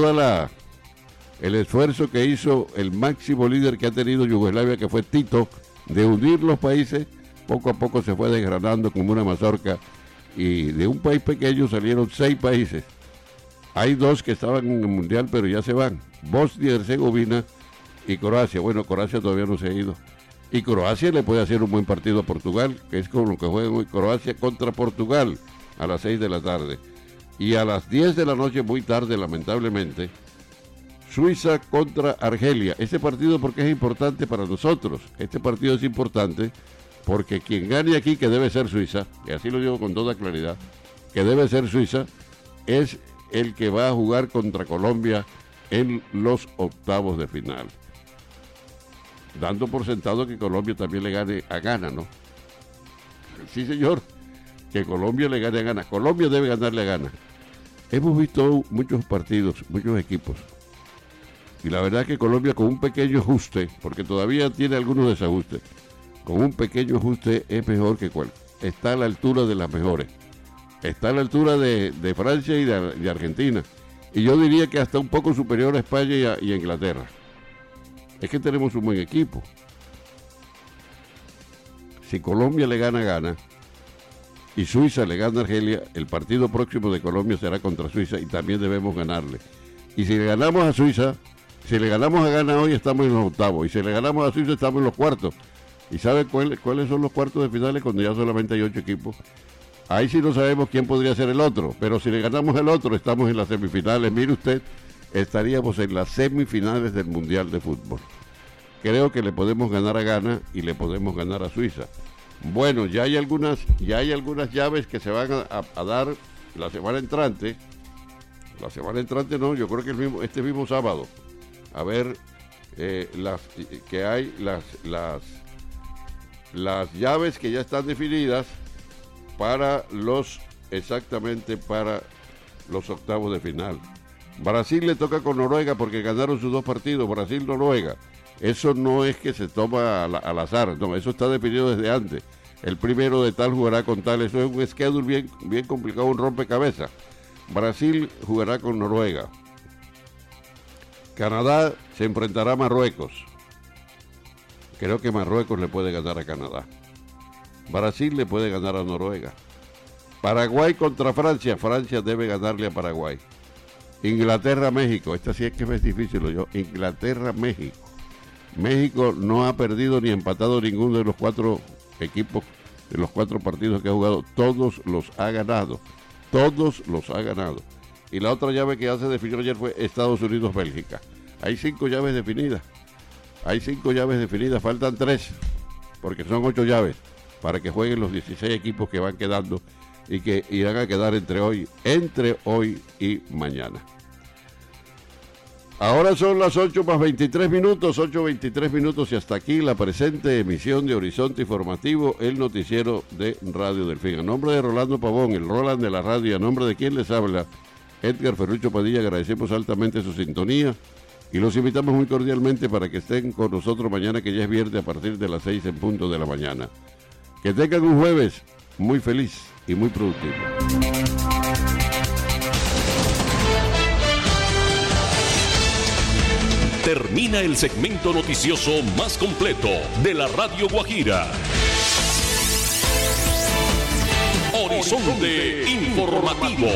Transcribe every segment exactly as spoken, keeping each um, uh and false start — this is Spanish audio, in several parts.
toda la el esfuerzo que hizo el máximo líder que ha tenido Yugoslavia, que fue Tito, de unir los países, poco a poco se fue desgranando como una mazorca, y de un país pequeño salieron seis países. Hay dos que estaban en el Mundial, pero ya se van, Bosnia y Herzegovina y Croacia. Bueno, Croacia todavía no se ha ido. Y Croacia le puede hacer un buen partido a Portugal, que es con lo que juega hoy Croacia contra Portugal, a las seis de la tarde. Y a las diez de la noche, muy tarde lamentablemente, Suiza contra Argelia. Este partido, porque es importante para nosotros. Este partido es importante porque quien gane aquí, que debe ser Suiza, y así lo digo con toda claridad, que debe ser Suiza, es el que va a jugar contra Colombia en los octavos de final. Dando por sentado que Colombia también le gane a Ghana, ¿no? Sí, señor, que Colombia le gane a Ghana. Colombia debe ganarle a Ghana. Hemos visto muchos partidos, muchos equipos, y la verdad es que Colombia, con un pequeño ajuste, porque todavía tiene algunos desajustes, con un pequeño ajuste es mejor que cual. Está a la altura de las mejores. Está a la altura de, de Francia y de, de Argentina. Y yo diría que hasta un poco superior a España y a, y a Inglaterra. Es que tenemos un buen equipo. Si Colombia le gana, gana. Y Suiza le gana a Argelia, el partido próximo de Colombia será contra Suiza y también debemos ganarle. Y si le ganamos a Suiza, si le ganamos a Ghana hoy, estamos en los octavos. Y si le ganamos a Suiza, estamos en los cuartos. ¿Y sabe cuál, cuáles son los cuartos de finales cuando ya solamente hay ocho equipos? Ahí sí no sabemos quién podría ser el otro. Pero si le ganamos al otro, estamos en las semifinales. Mire usted, estaríamos en las semifinales del Mundial de Fútbol. Creo que le podemos ganar a Ghana y le podemos ganar a Suiza. Bueno, ya hay algunas, ya hay algunas llaves que se van a, a, a dar la semana entrante. La semana entrante no, yo creo que el mismo, este mismo sábado. A ver, eh, las que hay las, las, las llaves que ya están definidas para los, exactamente para los octavos de final. Brasil le toca con Noruega porque ganaron sus dos partidos, Brasil-Noruega. Eso no es que se toma al, al azar, no, eso está definido desde antes. El primero de tal jugará con tal, eso es un schedule bien, bien complicado, un rompecabezas. Brasil jugará con Noruega. Canadá se enfrentará a Marruecos. Creo que Marruecos le puede ganar a Canadá. Brasil le puede ganar a Noruega. Paraguay contra Francia. Francia debe ganarle a Paraguay. Inglaterra-México. Esta sí es que es difícil, yo. Inglaterra-México. México no ha perdido ni empatado ninguno de los cuatro equipos, de los cuatro partidos que ha jugado. Todos los ha ganado. Todos los ha ganado. Y la otra llave que ya se definió ayer fue Estados Unidos-Bélgica. Hay cinco llaves definidas. Hay cinco llaves definidas. Faltan tres, porque son ocho llaves, para que jueguen los dieciséis equipos que van quedando y que irán a quedar entre hoy, entre hoy y mañana. Ahora son las ocho más veintitrés minutos, ocho veintitrés minutos y hasta aquí la presente emisión de Horizonte Informativo, el noticiero de Radio Delfín. A nombre de Rolando Pavón, el Roland de la radio, y a nombre de quien les habla, Edgar Ferrucho Padilla, agradecemos altamente su sintonía y los invitamos muy cordialmente para que estén con nosotros mañana, que ya es viernes, a partir de las seis en punto de la mañana. Que tengan un jueves muy feliz y muy productivo. Termina el segmento noticioso más completo de la Radio Guajira. Horizonte Informativo.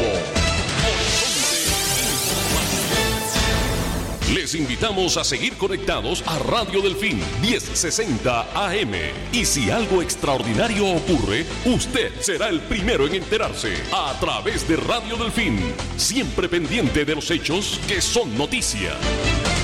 Les invitamos a seguir conectados a Radio Delfín diez sesenta A M. Y si algo extraordinario ocurre, usted será el primero en enterarse a través de Radio Delfín, siempre pendiente de los hechos que son noticia.